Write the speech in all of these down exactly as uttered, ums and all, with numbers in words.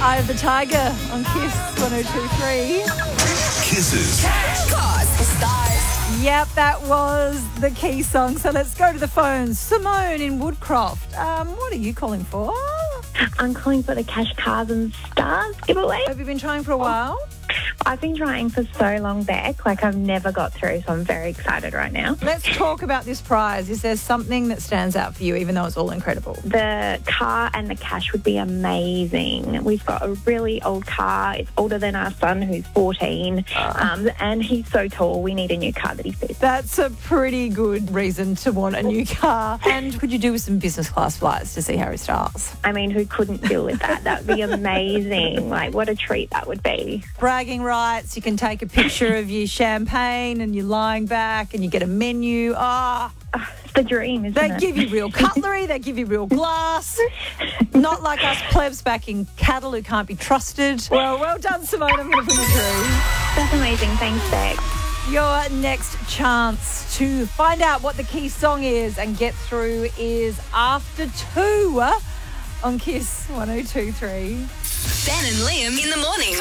Eye of the Tiger on Kiss one oh two point three. Kisses. Cause stars. Yep, that was the key song. So let's go to the phones. Simone in Woodcroft. Um, what are you calling for? I'm calling for the Cash Cars and Stars giveaway. Have you been trying for a while? I've been trying for so long back, like I've never got through, so I'm very excited right now. Let's talk about this prize. Is there something that stands out for you, even though it's all incredible? The car and the cash would be amazing. We've got a really old car. It's older than our son, who's fourteen, um, and he's so tall. We need a new car that he fits. That's a pretty good reason to want a new car. And could you do with some business class flights to see Harry Styles? I mean, who couldn't deal with that? That would be amazing. Like, what a treat that would be. Bragging rights, you can take a picture of your champagne and you're lying back and you get a menu. Ah, Oh, it's the dream, isn't they it? give you real cutlery, they give you real glass. Not like us plebs back in cattle who can't be trusted. Well, well done, Simone. I'm going to put you through. That's amazing. Thanks, Beck. Your next chance to find out what the key song is and get through is after two on Kiss one oh two point three. Ben and Liam in the morning.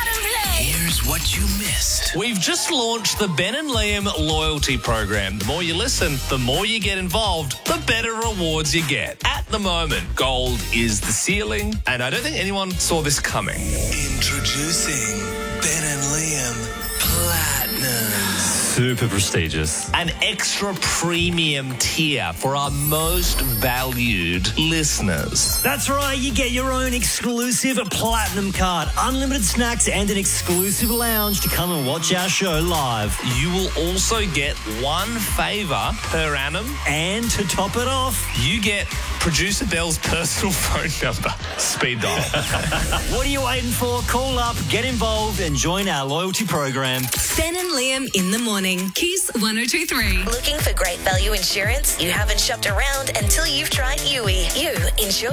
Here's what you missed. We've just launched the Ben and Liam loyalty program. The more you listen, the more you get involved, the better rewards you get. At the moment, gold is the ceiling, and I don't think anyone saw this coming. Introducing Ben and Liam Platinum. Super prestigious. An extra premium tier for our most valued listeners. That's right, you get your own exclusive platinum card, unlimited snacks and an exclusive lounge to come and watch our show live. You will also get one favour per annum. And to top it off, You get producer Dell's personal phone number. Speed dial. what are you waiting for? Call up, get involved and join our loyalty program. Ben and Liam in the morning. Kiss one oh two point three. Looking for great value insurance? You haven't shopped around until you've tried U I. You insure